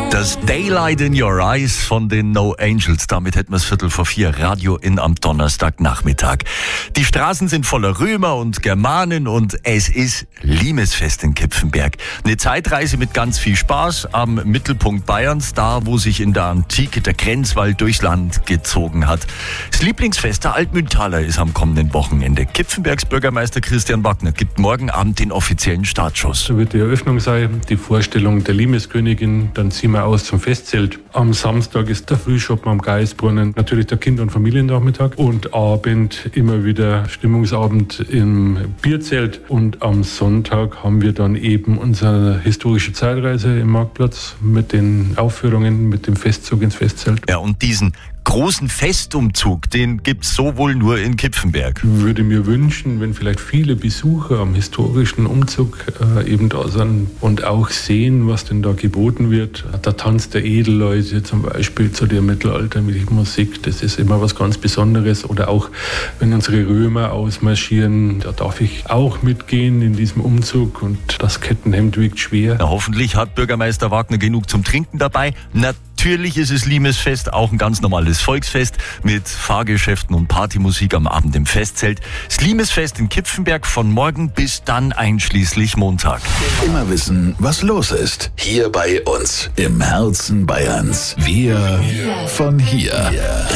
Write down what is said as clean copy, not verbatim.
Das Daylight in Your Eyes von den No Angels. Damit hätten wir es 3:45 Radio in am Donnerstagnachmittag. Die Straßen sind voller Römer und Germanen und es ist Limesfest in Kipfenberg. Eine Zeitreise mit ganz viel Spaß am Mittelpunkt Bayerns, da wo sich in der Antike der Grenzwald durchs Land gezogen hat. Das Lieblingsfest der Altmühltaler ist am kommenden Wochenende. Kipfenbergs Bürgermeister Christian Wagner gibt morgen Abend den offiziellen Startschuss. Da wird die Eröffnung sein, die Vorstellung der Limeskönigin, dann ziehen wir aus zum Festzelt. Am Samstag ist der Frühschoppen am Geisbrunnen, natürlich der Kinder- und Familiennachmittag und Abend immer wieder Stimmungsabend im Bierzelt und am Sonntag haben wir dann eben unsere historische Zeitreise im Marktplatz mit den Aufführungen, mit dem Festzug ins Festzelt. Ja, und diesen großen Festumzug, den gibt's so wohl nur in Kipfenberg. Ich würde mir wünschen, wenn vielleicht viele Besucher am historischen Umzug eben da sind und auch sehen, was denn da geboten wird. Der Tanz der Edelleute zum Beispiel zu der mittelalterlichen Musik, das ist immer was ganz Besonderes. Oder auch, wenn unsere Römer ausmarschieren, da darf ich auch mitgehen in diesem Umzug und das Kettenhemd wiegt schwer. Na, hoffentlich hat Bürgermeister Wagner genug zum Trinken dabei. Natürlich ist es Limesfest auch ein ganz normales Volksfest mit Fahrgeschäften und Partymusik am Abend im Festzelt. Das Limesfest in Kipfenberg von morgen bis dann einschließlich Montag. Immer wissen, was los ist. Hier bei uns im Herzen Bayerns. Wir von hier.